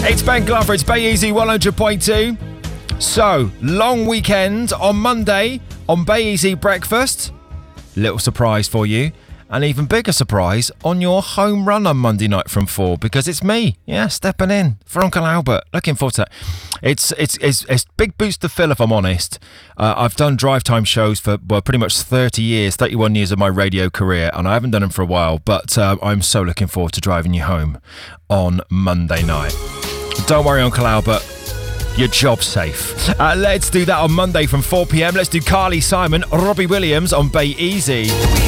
It's Ben Glover, it's Bay Easy 100.2. So, long weekend on Monday on Bay Easy Breakfast. Little surprise for you. An even bigger surprise on your home run on Monday night from 4, because it's me, stepping in for Uncle Albert. Looking forward to that. It's big boots to fill, if I'm honest. I've done drive time shows for pretty much 31 years of my radio career, and I haven't done them for a while, but I'm so looking forward to driving you home on Monday night. Don't worry, Uncle Albert. Your job's safe. Let's do that on Monday from 4 p.m. Let's do Carly Simon, Robbie Williams on Bay Easy.